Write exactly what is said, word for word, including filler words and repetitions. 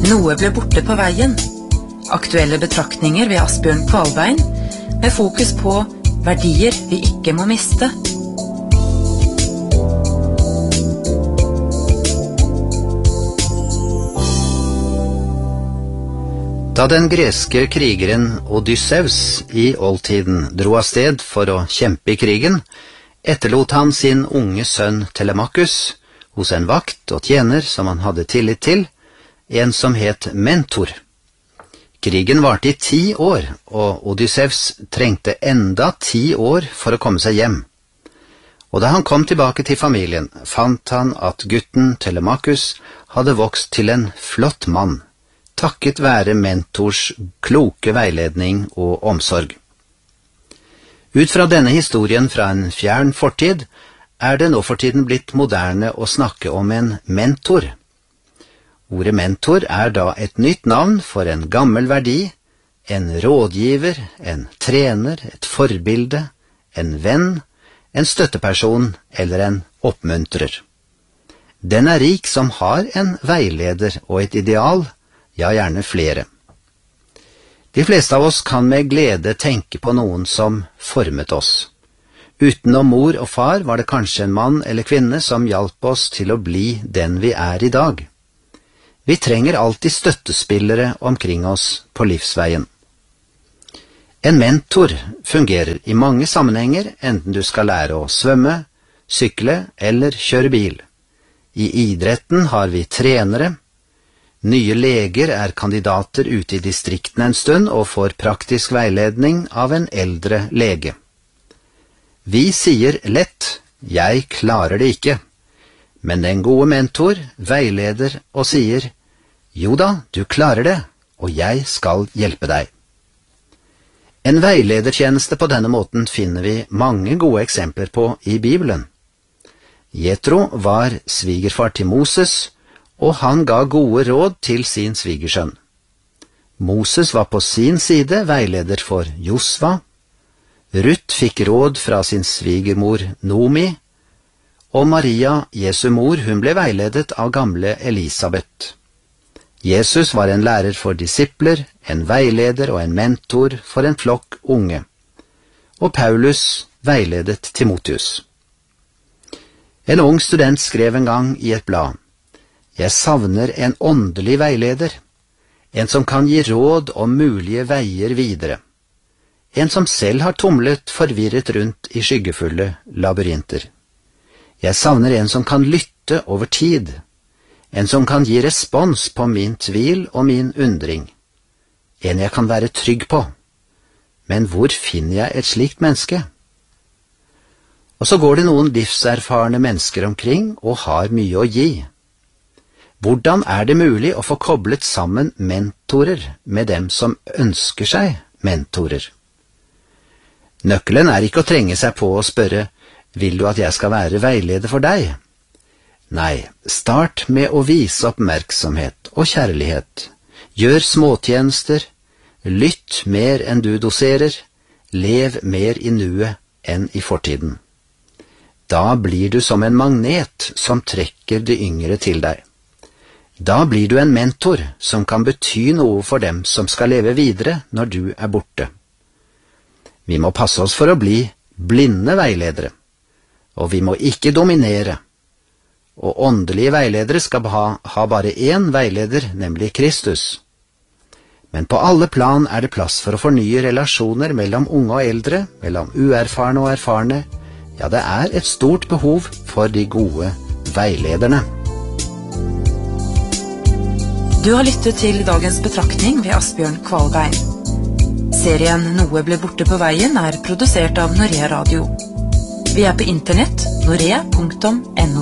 Noe ble borte på veien. Aktuelle betraktninger ved Asbjørn Kvalbein, med fokus på verdier vi ikke må miste. Da den greske krigeren Odysseus i oldtiden dro av sted for å kjempe i krigen, etterlot han sin unge sønn Telemachus hos en vakt og tjener som han hadde tillit til, en som het Mentor. Krigen varte i ti år, og Odysseus trengte enda ti år for å komme seg hjem. Og da han kom tilbake til familien, fant han at gutten Telemachus hadde vokst til en flott mann, takket være Mentors kloke veiledning og omsorg. Ut fra denne historien fra en fjern fortid, er det nå for tiden blitt moderne å snakke om en mentor. Ordet mentor er da et nytt navn for en gammel verdi, en rådgiver, en trener, et forbilde, en venn, en støtteperson eller en oppmuntrer. Den er rik som har en veileder og et ideal, ja gjerne flere. De fleste av oss kan med glede tenke på noen som formet oss. Utenom mor og far var det kanskje en mann eller kvinne som hjalp oss til å bli den vi er i dag. Vi trenger alltid støttespillere omkring oss på livsveien. En mentor fungerer i mange sammenhenger, enten du skal lære å svømme, sykle eller kjøre bil. I idretten har vi trenere. Nye leger er kandidater ute i distriktene en stund og får praktisk veiledning av en eldre lege. Vi sier lett, jeg klarer det ikke, men den gode mentor veileder og sier, jo da, du klarer det, og jeg skal hjelpe deg. En veiledertjeneste på denne måten finner vi mange gode eksempler på i Bibelen. Jethro var svigerfar til Moses, og han ga gode råd til sin svigersønn. Moses var på sin side veileder for Josva. Ruth fikk råd fra sin svigermor Nomi, og Maria, Jesu mor, hun ble veiledet av gamle Elisabeth. Jesus var en lærer for disipler, en veileder og en mentor for en flokk unge. Og Paulus veiledet Timotheus. En ung student skrev en gang i et blad, «Jeg savner en åndelig veileder, en som kan gi råd om mulige veier videre. En som selv har tumlet forvirret rundt i skyggefulle labyrinter. Jeg savner en som kan lytte over tid, en som kan gi respons på min tvil og min undring. En jeg kan være trygg på. Men hvor finner jeg et slikt menneske?» Og så går det noen livserfarne mennesker omkring og har mye å gi. Hvordan er det mulig å få koblet sammen mentorer med dem som ønsker seg mentorer? Nøkkelen er ikke å trenge seg på og spørre, vil du at jeg skal være veileder for deg? Nei, start med å vise oppmerksomhet og kjærlighet. Gjør småtjenester, lytt mer enn du doserer, lev mer i nuet enn i fortiden. Da blir du som en magnet som trekker de yngre til deg. Da blir du en mentor som kan bety noe for dem som skal leve videre når du er borte. Vi må passe oss for å bli blinde veiledere, og vi må ikke dominere. Og åndelige veiledere skal ha, ha bare én veileder, nemlig Kristus. Men på alle plan er det plass for å fornye relasjoner mellom unge og eldre, mellom uerfarne og erfarne. Ja, det er et stort behov for de gode veilederne. Du har lyttet til dagens betraktning ved Asbjørn Kvalbein. Serien Noe ble borte på veien er produsert av Norea Radio. Vi er på internett norea punktum no.